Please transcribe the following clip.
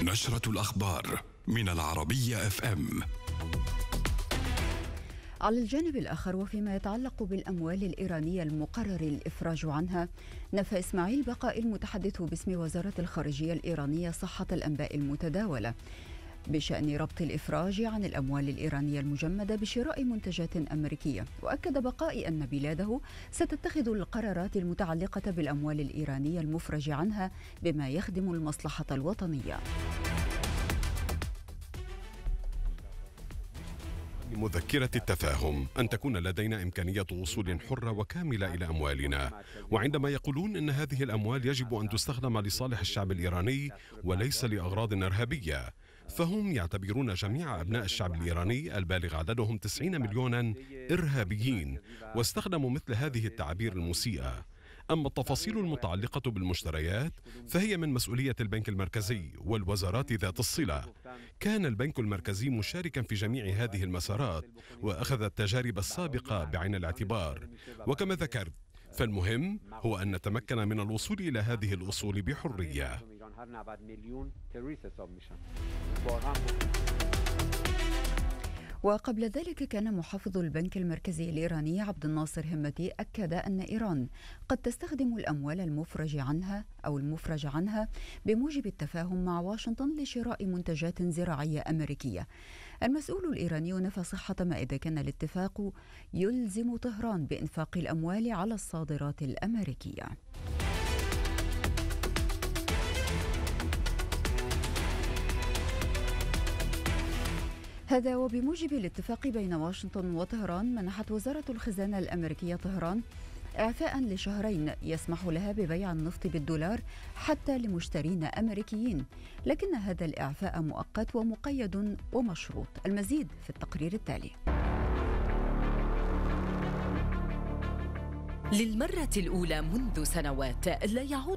نشرة الأخبار من العربية FM. على الجانب الآخر، وفيما يتعلق بالأموال الإيرانية المقرر الإفراج عنها، نفى إسماعيل بقاء المتحدث باسم وزارة الخارجية الإيرانية صحة الأنباء المتداولة بشأن ربط الإفراج عن الأموال الإيرانية المجمدة بشراء منتجات أمريكية، وأكد بقاء أن بلاده ستتخذ القرارات المتعلقة بالأموال الإيرانية المفرج عنها بما يخدم المصلحة الوطنية. مذكرة التفاهم أن تكون لدينا إمكانية وصول حرة وكاملة إلى أموالنا، وعندما يقولون أن هذه الأموال يجب أن تستخدم لصالح الشعب الإيراني وليس لأغراض إرهابية، فهم يعتبرون جميع أبناء الشعب الإيراني البالغ عددهم 90 مليونا إرهابيين، واستخدموا مثل هذه التعابير المسيئة. أما التفاصيل المتعلقة بالمشتريات فهي من مسؤولية البنك المركزي والوزارات ذات الصلة. كان البنك المركزي مشاركا في جميع هذه المسارات وأخذ التجارب السابقة بعين الاعتبار، وكما ذكرت فالمهم هو أن نتمكن من الوصول إلى هذه الأصول بحرية. وقبل ذلك كان محافظ البنك المركزي الإيراني عبد الناصر همتي أكد أن إيران قد تستخدم الأموال المفرج عنها بموجب التفاهم مع واشنطن لشراء منتجات زراعية أمريكية. المسؤول الإيراني نفى صحة ما إذا كان الاتفاق يلزم طهران بإنفاق الأموال على الصادرات الأمريكية. هذا وبموجب الاتفاق بين واشنطن وطهران، منحت وزارة الخزانة الأمريكية طهران إعفاء لشهرين يسمح لها ببيع النفط بالدولار حتى لمشترين أمريكيين، لكن هذا الإعفاء مؤقت ومقيد ومشروط. المزيد في التقرير التالي. للمرة الأولى منذ سنوات لا يعود